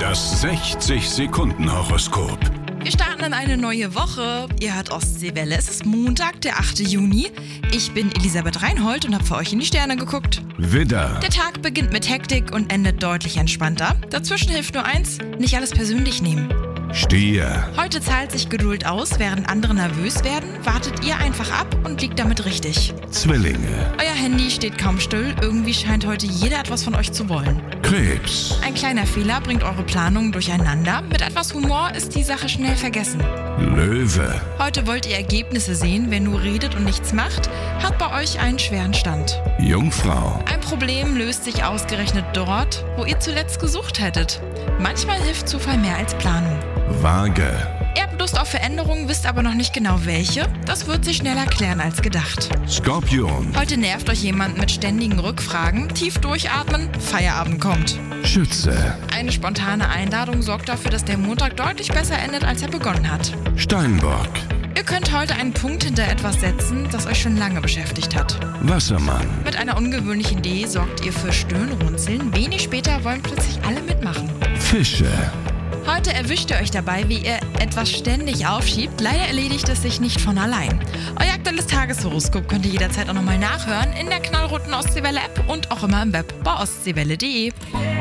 Das 60-Sekunden-Horoskop. Wir starten in eine neue Woche. Ihr hört Ostseewelle. Es ist Montag, der 8. Juni. Ich bin Elisabeth Reinhold und habe für euch in die Sterne geguckt. Widder, Der Tag beginnt mit Hektik und endet deutlich entspannter. Dazwischen hilft nur eins: nicht alles persönlich nehmen. Stier, Heute zahlt sich Geduld aus, während andere nervös werden. Wartet ihr einfach ab und liegt damit richtig. Zwillinge, Euer Handy steht kaum still. Irgendwie scheint heute jeder etwas von euch zu wollen. Krebs, Ein kleiner Fehler bringt eure Planungen durcheinander. Mit etwas Humor ist die Sache schnell vergessen. Löwe, Heute wollt ihr Ergebnisse sehen. Wer nur redet und nichts macht, hat bei euch einen schweren Stand. Jungfrau, Ein Problem löst sich ausgerechnet dort, wo ihr zuletzt gesucht hättet. Manchmal hilft Zufall mehr als Planung. Waage, Ihr habt Lust auf Veränderungen, wisst aber noch nicht genau welche. Das wird sich schneller klären als gedacht. Skorpion, Heute nervt euch jemand mit ständigen Rückfragen. Tief durchatmen, Feierabend kommt. Schütze, Eine spontane Einladung sorgt dafür, dass der Montag deutlich besser endet, als er begonnen hat. Steinbock, Ihr könnt heute einen Punkt hinter etwas setzen, das euch schon lange beschäftigt hat. Wassermann, Mit einer ungewöhnlichen Idee sorgt ihr für Stirnrunzeln. Wenig später wollen plötzlich alle mitmachen. Fische, Heute erwischt ihr euch dabei, wie ihr etwas ständig aufschiebt. Leider erledigt es sich nicht von allein. Euer aktuelles Tageshoroskop könnt ihr jederzeit auch nochmal nachhören in der knallroten Ostseewelle-App und auch immer im Web bei ostseewelle.de.